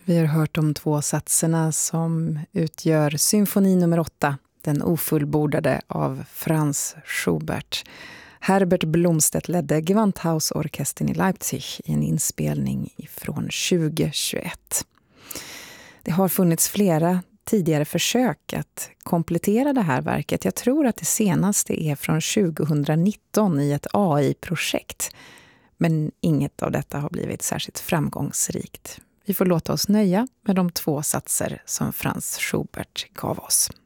Vi har hört de 2 satserna som utgör symfoni nummer 8, den ofullbordade av Franz Schubert. Herbert Blomstedt ledde Gewandhausorkestern i Leipzig i en inspelning från 2021. Det har funnits flera tidigare försök att komplettera det här verket. Jag tror att det senaste är från 2019 i ett AI-projekt. Men inget av detta har blivit särskilt framgångsrikt. Vi får låta oss nöja med de 2 satser som Franz Schubert gav oss.